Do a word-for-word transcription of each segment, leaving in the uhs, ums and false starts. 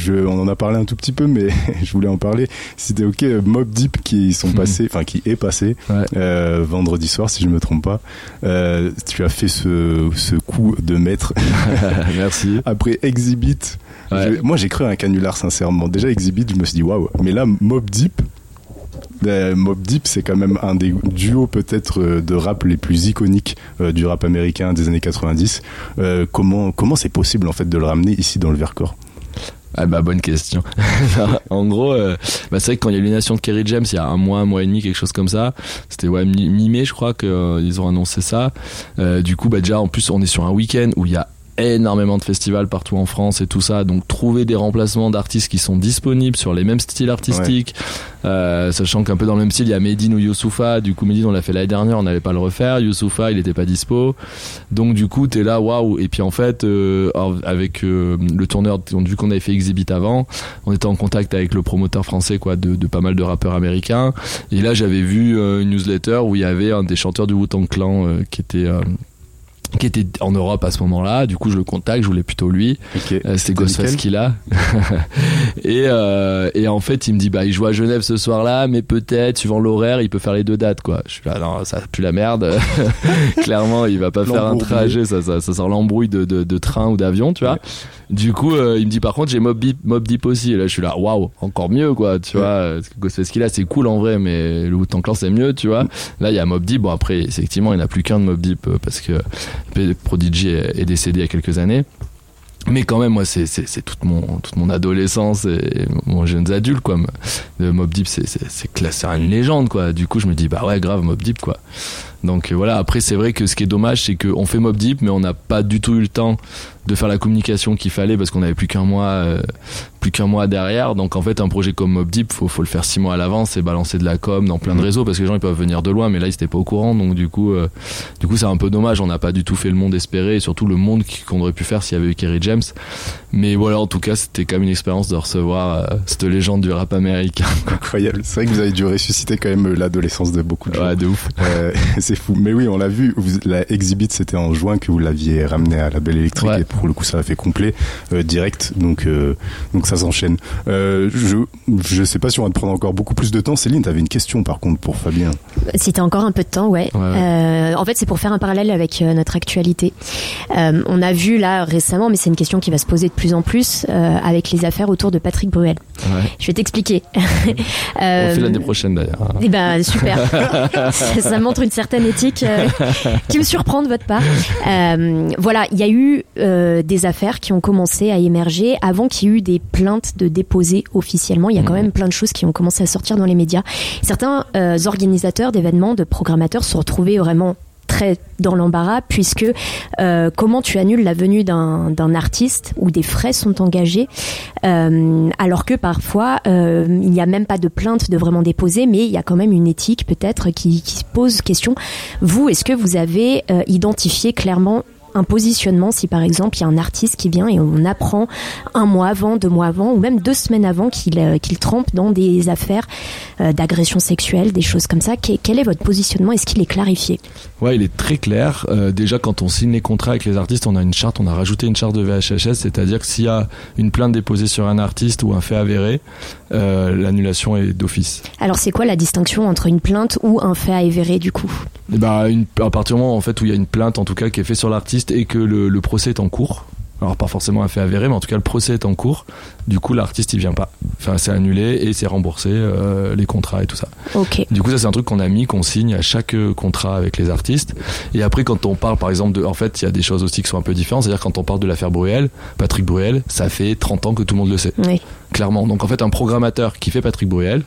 je, on en a parlé un tout petit peu, mais je voulais en parler. Si c'était ok, Mobb Deep qui sont passés, enfin mmh. qui est passé ouais. euh, vendredi soir, si je me trompe pas. Euh, tu as fait ce, ce coup de maître. Merci. Après Exhibit, ouais. je, moi j'ai cru à un canular sincèrement. Déjà Exhibit, je me suis dit waouh, mais là Mobb Deep. Euh, Mobb Deep, c'est quand même un des duos peut-être euh, de rap les plus iconiques euh, du rap américain des années quatre-vingt-dix. Euh, comment comment c'est possible en fait de le ramener ici dans le Vercors? Ah bah bonne question. En gros, euh, bah c'est vrai que quand il y a l'élimination de Kerry James, il y a un mois, un mois et demi, quelque chose comme ça. C'était ouais mi-mai, je crois qu'ils euh, ont annoncé ça. Euh, du coup, bah déjà en plus on est sur un week-end où il y a énormément de festivals partout en France et tout ça, donc trouver des remplacements d'artistes qui sont disponibles sur les mêmes styles artistiques, ouais. euh, sachant qu'un peu dans le même style il y a Medine ou Youssoupha. Du coup Medine on l'a fait l'année dernière, on n'allait pas le refaire. Youssoupha il était pas dispo, donc du coup t'es là waouh. Et puis en fait euh, avec euh, le tourneur, donc, vu qu'on avait fait Exhibit avant, on était en contact avec le promoteur français quoi de, de pas mal de rappeurs américains, et là j'avais vu euh, une newsletter où il y avait un des chanteurs du Wu-Tang Clan euh, qui était euh, qui était en Europe à ce moment-là. Du coup je le contacte, je voulais plutôt lui. Okay. euh, c'était Ghostface Killah. et euh, et en fait il me dit bah il joue à Genève ce soir-là, mais peut-être suivant l'horaire il peut faire les deux dates quoi. Je suis là non, ça pue la merde. Clairement il va pas faire un trajet, ça ça, ça sort l'embrouille de, de de train ou d'avion, tu vois. Ouais. Du coup euh, il me dit par contre j'ai Mobb Deep, Mobb Deep aussi, et là je suis là waouh, encore mieux quoi, tu ouais. vois. Parce que Ghostface Killah c'est cool en vrai, mais le Wu-Tang Clan c'est mieux, tu vois. Là il y a Mobb Deep, bon après effectivement il n'y en a plus qu'un de Mobb Deep parce que Prodigy est décédé il y a quelques années, mais quand même moi c'est c'est, c'est toute mon toute mon adolescence et mon jeunes adultes quoi. De Mobb Deep c'est c'est c'est classé une légende quoi. Du coup je me dis bah ouais grave Mobb Deep quoi. Donc voilà, après c'est vrai que ce qui est dommage c'est qu'on fait Mobb Deep mais on n'a pas du tout eu le temps de faire la communication qu'il fallait parce qu'on avait plus qu'un mois euh, plus qu'un mois derrière. Donc en fait un projet comme Mobb Deep faut faut le faire six mois à l'avance et balancer de la com dans plein de réseaux parce que les gens ils peuvent venir de loin, mais là ils étaient pas au courant, donc du coup euh, du coup c'est un peu dommage, on n'a pas du tout fait le monde espéré et surtout le monde qu'on aurait pu faire s'il y avait eu Kerry James. Mais voilà, en tout cas c'était quand même une expérience de recevoir euh, cette légende du rap américain. Incroyable, c'est vrai que vous avez dû ressusciter quand même l'adolescence de beaucoup de gens. Ouais, de ouf. Euh, c'est fou, mais oui on l'a vu, vous, la Exhibit c'était en juin que vous l'aviez ramené à la Belle Électrique, ouais. Et pour le coup ça a fait complet euh, direct, donc euh, donc ça s'enchaîne. Euh, je je sais pas si on va te prendre encore beaucoup plus de temps. Céline, t'avais une question par contre pour Fabien. Si t'as encore un peu de temps, ouais. ouais, ouais. Euh, en fait c'est pour faire un parallèle avec euh, notre actualité. Euh, on a vu là récemment, mais c'est une question qui va se poser de plus en plus euh, avec les affaires autour de Patrick Bruel. Ouais. Je vais t'expliquer. euh, on fait l'année prochaine d'ailleurs. Eh ben super. ça, ça montre une certaine éthique euh, qui me surprend de votre part. Euh, voilà, il y a eu euh, des affaires qui ont commencé à émerger avant qu'il y ait eu des plaintes de déposer officiellement. Il y a quand même plein de choses qui ont commencé à sortir dans les médias. Certains euh, organisateurs d'événements, de programmateurs se sont retrouvés vraiment très dans l'embarras, puisque euh, comment tu annules la venue d'un, d'un artiste où des frais sont engagés euh, alors que parfois euh, il n'y a même pas de plainte de vraiment déposer, mais il y a quand même une éthique peut-être qui, qui se pose question. Vous, est-ce que vous avez euh, identifié clairement un positionnement si par exemple il y a un artiste qui vient et on apprend un mois avant, deux mois avant ou même deux semaines avant qu'il, euh, qu'il trempe dans des affaires euh, d'agression sexuelle, des choses comme ça, Qu- quel est votre positionnement? Est-ce qu'il est clarifié? Ouais, il est très clair. Euh, déjà quand on signe les contrats avec les artistes, on a une charte, on a rajouté une charte de V H H S, c'est-à-dire que s'il y a une plainte déposée sur un artiste ou un fait avéré, euh, l'annulation est d'office. Alors c'est quoi la distinction entre une plainte ou un fait avéré du coup? Et bah, une, à partir du moment en fait, où il y a une plainte en tout cas qui est faite sur l'artiste et que le, le procès est en cours, alors pas forcément un fait avéré, mais en tout cas le procès est en cours, du coup l'artiste il vient pas, enfin c'est annulé et c'est remboursé, euh, les contrats et tout ça. Okay. Du coup ça c'est un truc qu'on a mis, qu'on signe à chaque contrat avec les artistes. Et après quand on parle par exemple de, en fait il y a des choses aussi qui sont un peu différentes, c'est-à-dire quand on parle de l'affaire Bruel, Patrick Bruel, ça fait trente ans que tout le monde le sait, oui. Clairement. Donc en fait un programmateur qui fait Patrick Bruel,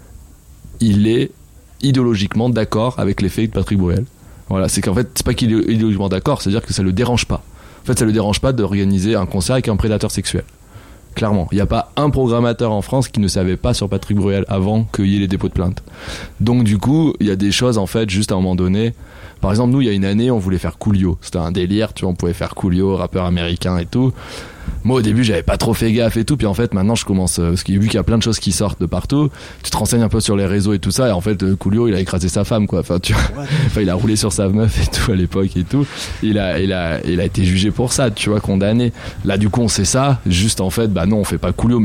il est idéologiquement d'accord avec les faits de Patrick Bruel. Voilà, c'est qu'en fait c'est pas qu'il est idéologiquement d'accord, c'est-à-dire que ça le dérange pas. En fait ça le dérange pas d'organiser un concert avec un prédateur sexuel. Clairement, il n'y a pas un programmateur en France qui ne savait pas sur Patrick Bruel avant qu'il y ait les dépôts de plainte. Donc du coup, il y a des choses en fait juste à un moment donné. Par exemple, nous il y a une année, on voulait faire Coolio. C'était un délire, tu vois, on pouvait faire Coolio, rappeur américain et tout. Moi au début j'avais pas trop fait gaffe et tout, puis en fait maintenant je commence, parce que vu qu'il y a plein de choses qui sortent de partout, tu te renseignes un peu sur les réseaux et tout ça, et en fait Coolio il a écrasé sa femme quoi, enfin tu vois, enfin il a roulé sur sa meuf et tout à l'époque et tout, il a il a il a été jugé pour ça, tu vois, condamné. Là du coup on sait ça, juste en fait bah non on fait pas Coolio,